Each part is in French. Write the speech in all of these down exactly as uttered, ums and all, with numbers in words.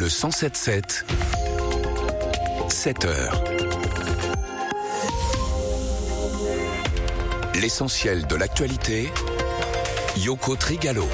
Le cent sept sept, sept heures. L'essentiel de l'actualité, Yoko Trigalo.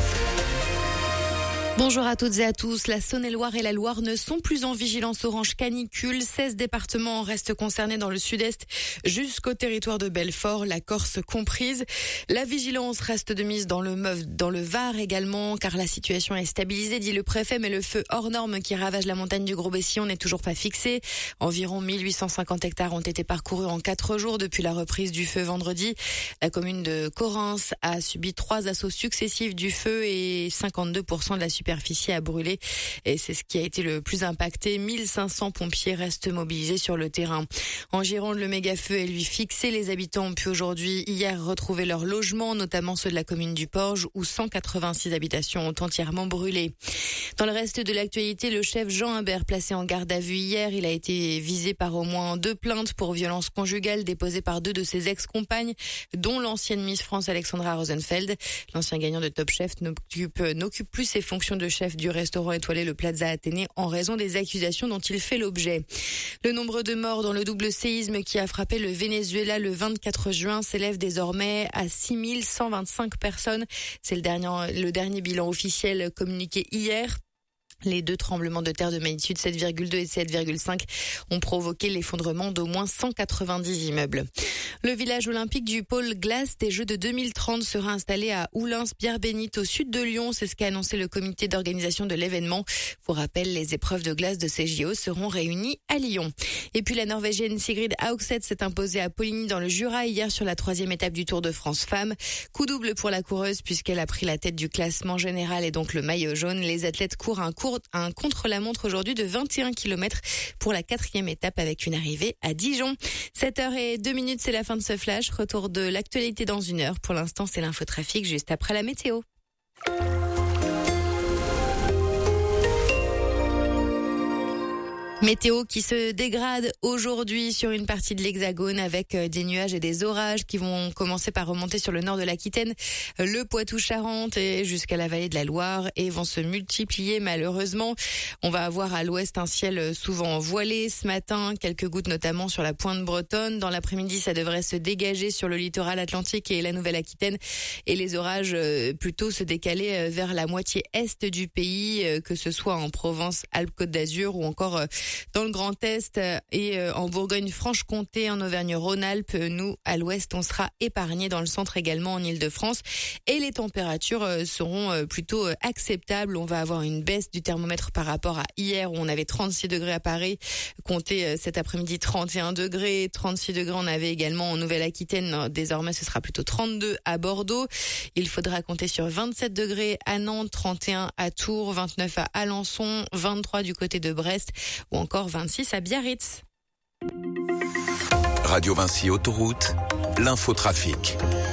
Bonjour à toutes et à tous. La Saône-et-Loire et la Loire ne sont plus en vigilance orange canicule. seize départements restent concernés dans le sud-est jusqu'au territoire de Belfort, la Corse comprise. La vigilance reste de mise dans le Meuf, dans le Var également, car la situation est stabilisée, dit le préfet, mais le feu hors norme qui ravage la montagne du Gros-Bessillon n'est toujours pas fixé. Environ mille huit cent cinquante hectares ont été parcourus en quatre jours depuis la reprise du feu vendredi. La commune de Correns a subi trois assauts successifs du feu et cinquante-deux pour cent de la superficie a brûlé et c'est ce qui a été le plus impacté. mille cinq cents pompiers restent mobilisés sur le terrain. En Gironde, le méga-feu est lui fixé. Les habitants ont pu aujourd'hui, hier, retrouver leur logement, notamment ceux de la commune du Porge où cent quatre-vingt-six habitations ont entièrement brûlé. Dans le reste de l'actualité, le chef Jean Humbert, placé en garde à vue hier, il a été visé par au moins deux plaintes pour violences conjugales déposées par deux de ses ex-compagnes, dont l'ancienne Miss France Alexandra Rosenfeld. L'ancien gagnant de Top Chef n'occupe, n'occupe plus ses fonctions de chef du restaurant étoilé le Plaza Athénée en raison des accusations dont il fait l'objet. Le nombre de morts dans le double séisme qui a frappé le Venezuela le vingt-quatre juin s'élève désormais à six mille cent vingt-cinq personnes. C'est le dernier, le dernier bilan officiel communiqué hier. Les deux tremblements de terre de magnitude sept virgule deux et sept virgule cinq ont provoqué l'effondrement d'au moins cent quatre-vingt-dix immeubles. Le village olympique du pôle glace des Jeux de deux mille trente sera installé à Oulins-Pierre-Bénite au sud de Lyon. C'est ce qu'a annoncé le comité d'organisation de l'événement. Pour rappel, les épreuves de glace de ces J O seront réunies à Lyon. Et puis la Norvégienne Sigrid Haugset s'est imposée à Poligny dans le Jura hier sur la troisième étape du Tour de France Femmes. Coup double pour la coureuse puisqu'elle a pris la tête du classement général et donc le maillot jaune. Les athlètes courent un cours un contre-la-montre aujourd'hui de vingt et un kilomètres pour la quatrième étape avec une arrivée à Dijon. sept heures et deux minutes, c'est la fin de ce flash. Retour de l'actualité dans une heure. Pour l'instant, c'est l'infotrafic juste après la météo. Météo qui se dégrade aujourd'hui sur une partie de l'Hexagone avec des nuages et des orages qui vont commencer par remonter sur le nord de l'Aquitaine, le Poitou-Charentes et jusqu'à la vallée de la Loire et vont se multiplier malheureusement. On va avoir à l'ouest un ciel souvent voilé ce matin, quelques gouttes notamment sur la pointe bretonne. Dans l'après-midi, ça devrait se dégager sur le littoral atlantique et la Nouvelle-Aquitaine et les orages plutôt se décaler vers la moitié est du pays, que ce soit en Provence, Alpes-Côte d'Azur ou encore dans le Grand Est et en Bourgogne-Franche-Comté, en Auvergne-Rhône-Alpes. Nous, à l'ouest, on sera épargnés, dans le centre également, en Île-de-France. Et les températures seront plutôt acceptables. On va avoir une baisse du thermomètre par rapport à hier où on avait trente-six degrés à Paris. Comptez cet après-midi trente et un degrés. trente-six degrés, on avait également en Nouvelle-Aquitaine. Désormais, ce sera plutôt trente-deux à Bordeaux. Il faudra compter sur vingt-sept degrés à Nantes, trente et un à Tours, vingt-neuf à Alençon, vingt-trois du côté de Brest ou encore vingt-six à Biarritz. Radio Vinci Autoroute, l'infotrafic.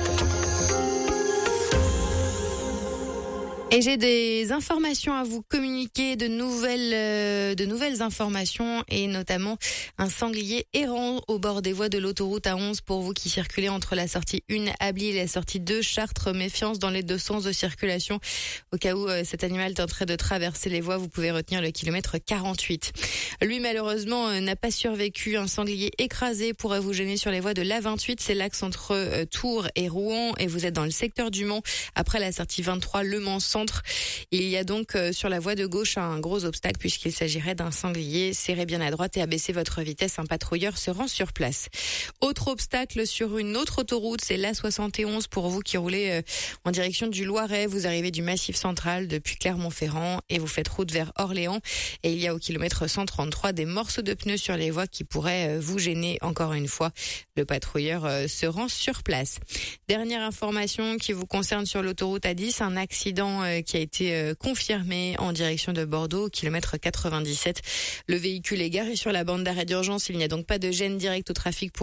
Et j'ai des informations à vous communiquer, de nouvelles, euh, de nouvelles informations et notamment un sanglier errant au bord des voies de l'autoroute A onze pour vous qui circulez entre la sortie un Ably et la sortie deux Chartres. Méfiance dans les deux sens de circulation. Au cas où euh, cet animal tenterait de traverser les voies, vous pouvez retenir le kilomètre quarante-huit. Lui, malheureusement, euh, n'a pas survécu. Un sanglier écrasé pourrait vous gêner sur les voies de l'A vingt-huit. C'est l'axe entre euh, Tours et Rouen et vous êtes dans le secteur du Mans. Après la sortie vingt-trois, Le Mans Centre. Il y a donc euh, sur la voie de gauche un gros obstacle puisqu'il s'agirait d'un sanglier. Serrez bien à droite et abaissez votre vitesse. Un patrouilleur se rend sur place. Autre obstacle sur une autre autoroute, c'est l'A soixante et onze pour vous qui roulez euh, en direction du Loiret. Vous arrivez du Massif Central depuis Clermont-Ferrand et vous faites route vers Orléans. Et il y a au kilomètre cent trente-trois des morceaux de pneus sur les voies qui pourraient euh, vous gêner. Encore une fois, le patrouilleur euh, se rend sur place. Dernière information qui vous concerne sur l'autoroute A dix, un accident euh, qui a été euh, confirmé en direction de Bordeaux, kilomètre quatre-vingt-dix-sept. Le véhicule est garé sur la bande d'arrêt d'urgence. Il n'y a donc pas de gêne directe au trafic pour